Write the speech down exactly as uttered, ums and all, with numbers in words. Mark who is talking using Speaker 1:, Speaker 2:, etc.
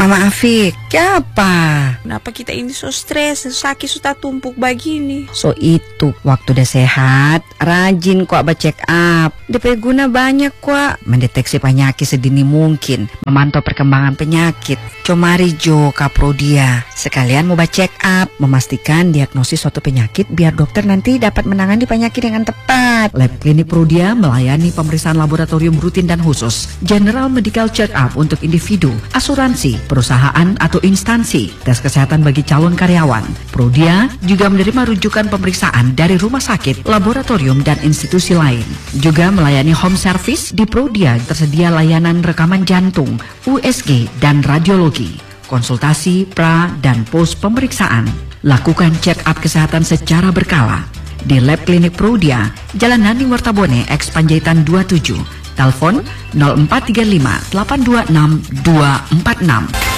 Speaker 1: Mama Afik, kenapa?
Speaker 2: Kenapa kita ini so stres, sakit sudah tumpuk begini?
Speaker 1: So itu, waktu udah sehat, rajin kok check up. D P guna banyak kok, mendeteksi penyakit sedini mungkin, memantau perkembangan penyakit. Comari Jo Kaprodia, sekalian mau check up, memastikan diagnosis suatu penyakit biar dokter nanti dapat menangani penyakit dengan tepat.
Speaker 3: Lab Klinik Prodia melayani pemeriksaan laboratorium rutin dan khusus, general medical check up untuk individu, asuransi, perusahaan atau instansi, tes kesehatan bagi calon karyawan. Prodia juga menerima rujukan pemeriksaan dari rumah sakit, laboratorium, dan institusi lain. Juga melayani home service. Di Prodia tersedia layanan rekaman jantung, U S G, dan radiologi, konsultasi pra dan pos pemeriksaan. Lakukan check up kesehatan secara berkala di Lab Klinik Prodia, Jalan Nani Wartabone, X Panjaitan dua puluh tujuh. Telepon nol empat tiga lima delapan dua enam dua empat enam.